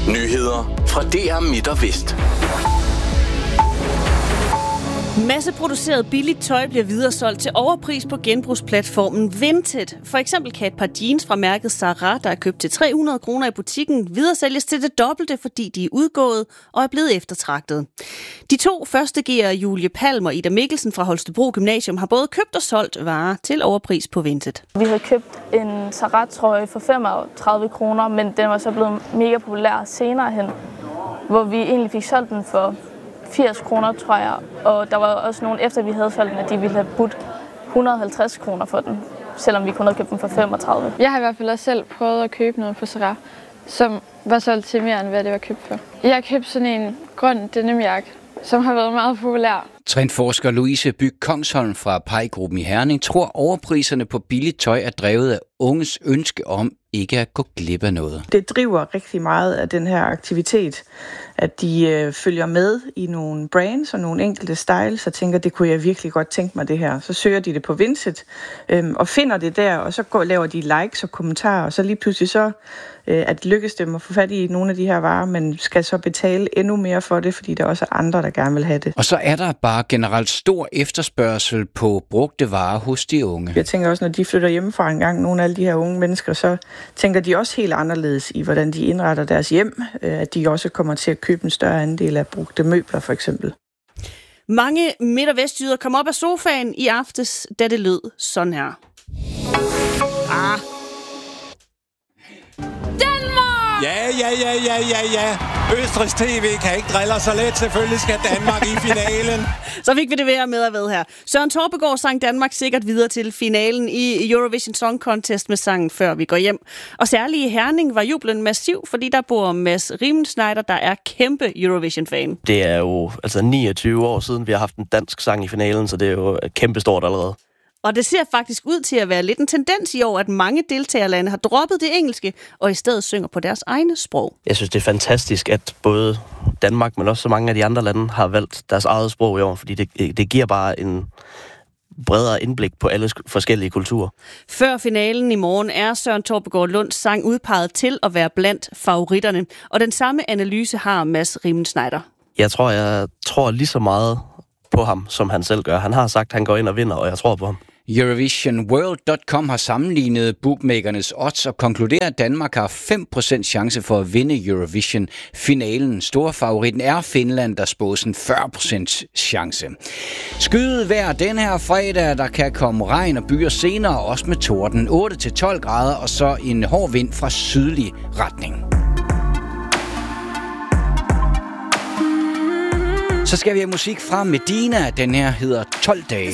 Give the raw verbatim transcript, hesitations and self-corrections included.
Nyheder fra D R Midt og Vest. Masseproduceret billigt tøj bliver videresolgt til overpris på genbrugsplatformen Vinted. For eksempel kan et par jeans fra mærket Zara, der er købt til tre hundrede kroner i butikken, videresælges til det dobbelte, fordi de er udgået og er blevet eftertragtet. De to første G'ere, Julie Palm og Ida Mikkelsen fra Holstebro Gymnasium, har både købt og solgt varer til overpris på Vinted. Vi havde købt en Zara-trøje for femogtredive kroner, men den var så blevet mega populær senere hen, hvor vi egentlig fik solgt den for firs kroner, tror jeg. Og der var også nogen, efter vi havde solgt den, at de ville have budt et hundrede og halvtreds kroner for den, selvom vi kun havde købt den for femogtredive. Jeg har i hvert fald også selv prøvet at købe noget på Zara, som var solgt til mere, end hvad det var købt for. Jeg har købt sådan en grøn denimjakke, som har været meget populær. Trendforsker Louise Byg Kongsholm fra Pejgruppen i Herning tror, overpriserne på billigt tøj er drevet af unges ønske om ikke at gå glip af noget. Det driver rigtig meget af den her aktivitet, at de øh, følger med i nogle brands og nogle enkelte styles og tænker, det kunne jeg virkelig godt tænke mig det her. Så søger de det på Vinted øh, og finder det der, og så går, laver de likes og kommentarer, og så lige pludselig så øh, at det lykkes dem at få fat i nogle af de her varer, men skal så betale endnu mere for det, fordi der også er andre, der gerne vil have det. Og så er der bare generelt stor efterspørgsel på brugte varer hos de unge. Jeg tænker også, når de flytter hjemmefra en gang, nogle af alle de her unge mennesker, så tænker de også helt anderledes i, hvordan de indretter deres hjem, at de også kommer til at købe en større andel af brugte møbler, for eksempel. Mange midt- og vestjyder kom op af sofaen i aftes, da det lød sådan her. Ah. Danmark! Ja, ja, ja, ja, ja, ja. Østrigs T V kan ikke drille så let. Selvfølgelig skal Danmark i finalen. Så fik vi det ved med at ved her. Søren Torpegaard sang Danmark sikkert videre til finalen i Eurovision Song Contest med sangen Før vi går hjem. Og særligt i Herning var jublen massiv, fordi der bor Mads Riemenschneider, der er kæmpe Eurovision-fan. Det er jo altså niogtyve år siden, vi har haft en dansk sang i finalen, så det er jo kæmpe stort allerede. Og det ser faktisk ud til at være lidt en tendens i år, at mange deltagerlande har droppet det engelske, og i stedet synger på deres egne sprog. Jeg synes, det er fantastisk, at både Danmark, men også så mange af de andre lande har valgt deres eget sprog i år, fordi det, det giver bare en bredere indblik på alle forskellige kulturer. Før finalen i morgen er Søren Torpegaard Lunds sang udpeget til at være blandt favoritterne, og den samme analyse har Mads Riemenschneider. Jeg tror, jeg tror lige så meget på ham, som han selv gør. Han har sagt, at han går ind og vinder, og jeg tror på ham. Eurovision World punktum com har sammenlignet bookmakernes odds og konkluderer, at Danmark har fem procent chance for at vinde Eurovision-finalen. Storfavoritten er Finland, der spås en fyrre procent chance. Skyet vejr den her fredag, der kan komme regn og byer senere, også med torden. otte til tolv grader og så en hård vind fra sydlig retning. Så skal vi have musik fra Medina. Den her hedder tolv dage.